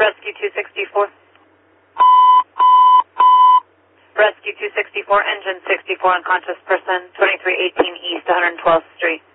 Rescue 264. Rescue 264, engine 64, unconscious person, 2318 East 112th Street.